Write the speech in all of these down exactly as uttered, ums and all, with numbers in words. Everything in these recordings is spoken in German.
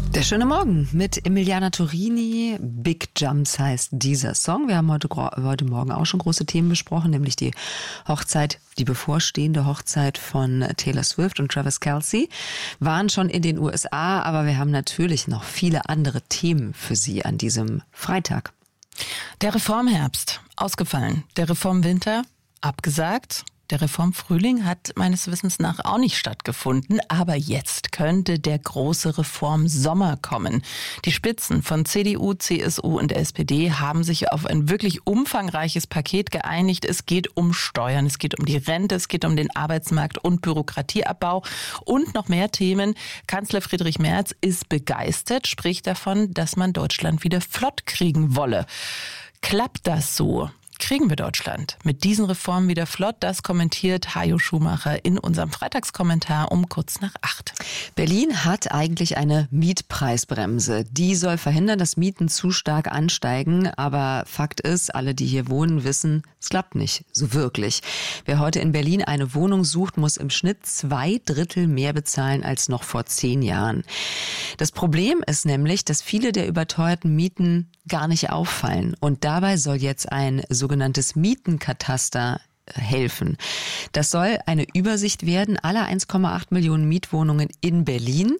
Der schöne Morgen mit Emiliana Turini. Big Jumps heißt dieser Song. Wir haben heute, heute Morgen auch schon große Themen besprochen, nämlich die Hochzeit, die bevorstehende Hochzeit von Taylor Swift und Travis Kelce. Waren schon in den U S A, aber wir haben natürlich noch viele andere Themen für Sie an diesem Freitag. Der Reformherbst ausgefallen, der Reformwinter abgesagt. Der Reformfrühling hat meines Wissens nach auch nicht stattgefunden, aber jetzt könnte der große Reformsommer kommen. Die Spitzen von C D U, C S U und S P D haben sich auf ein wirklich umfangreiches Paket geeinigt. Es geht um Steuern, es geht um die Rente, es geht um den Arbeitsmarkt und Bürokratieabbau und noch mehr Themen. Kanzler Friedrich Merz ist begeistert, spricht davon, dass man Deutschland wieder flott kriegen wolle. Klappt das so? Kriegen wir Deutschland mit diesen Reformen wieder flott? Das kommentiert Hajo Schumacher in unserem Freitagskommentar um kurz nach acht. Berlin hat eigentlich eine Mietpreisbremse. Die soll verhindern, dass Mieten zu stark ansteigen. Aber Fakt ist, alle, die hier wohnen, wissen, es klappt nicht so wirklich. Wer heute in Berlin eine Wohnung sucht, muss im Schnitt zwei Drittel mehr bezahlen als noch vor zehn Jahren. Das Problem ist nämlich, dass viele der überteuerten Mieten gar nicht auffallen. Und dabei soll jetzt ein sogenanntes Mietenkataster helfen. Das soll eine Übersicht werden aller eins Komma acht Millionen Mietwohnungen in Berlin.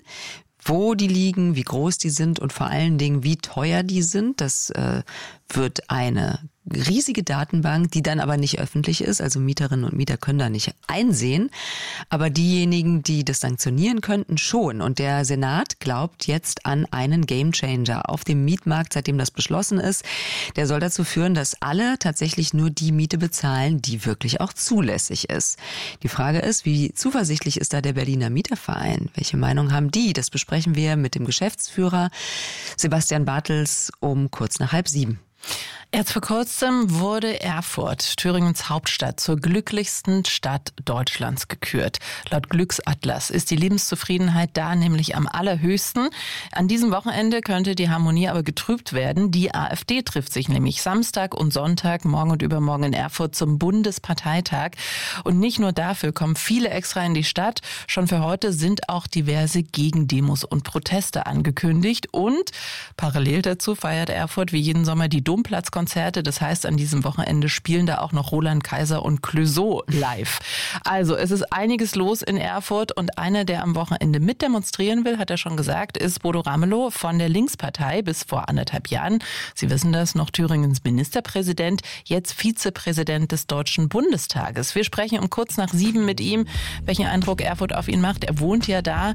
Wo die liegen, wie groß die sind und vor allen Dingen, wie teuer die sind. Das äh, wird eine riesige Datenbank, die dann aber nicht öffentlich ist. Also Mieterinnen und Mieter können da nicht einsehen. Aber diejenigen, die das sanktionieren könnten, schon. Und der Senat glaubt jetzt an einen Gamechanger auf dem Mietmarkt, seitdem das beschlossen ist. Der soll dazu führen, dass alle tatsächlich nur die Miete bezahlen, die wirklich auch zulässig ist. Die Frage ist, wie zuversichtlich ist da der Berliner Mieterverein? Welche Meinung haben die? Das besprechen wir mit dem Geschäftsführer Sebastian Bartels um kurz nach halb sieben. Erst vor kurzem wurde Erfurt, Thüringens Hauptstadt, zur glücklichsten Stadt Deutschlands gekürt. Laut Glücksatlas ist die Lebenszufriedenheit da nämlich am allerhöchsten. An diesem Wochenende könnte die Harmonie aber getrübt werden. Die AfD trifft sich nämlich Samstag und Sonntag, morgen und übermorgen in Erfurt zum Bundesparteitag. Und nicht nur dafür kommen viele extra in die Stadt. Schon für heute sind auch diverse Gegendemos und Proteste angekündigt. Und parallel dazu feiert Erfurt wie jeden Sommer die Domplatzkonzerte. Das heißt, an diesem Wochenende spielen da auch noch Roland Kaiser und Clouseau live. Also es ist einiges los in Erfurt und einer, der am Wochenende mitdemonstrieren will, hat er schon gesagt, ist Bodo Ramelow von der Linkspartei bis vor anderthalb Jahren. Sie wissen das, noch Thüringens Ministerpräsident, jetzt Vizepräsident des Deutschen Bundestages. Wir sprechen um kurz nach sieben mit ihm, welchen Eindruck Erfurt auf ihn macht. Er wohnt ja da.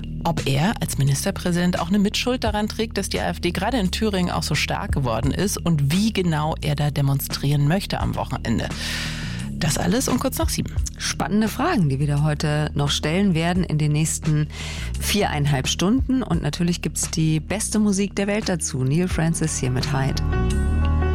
Ob er als Ministerpräsident auch eine Mitschuld daran trägt, dass die AfD gerade in Thüringen auch so stark geworden ist und wie genau er da demonstrieren möchte am Wochenende. Das alles um kurz nach sieben. Spannende Fragen, die wir da heute noch stellen werden in den nächsten viereinhalb Stunden. Und natürlich gibt's die beste Musik der Welt dazu. Neil Francis hier mit Hyde.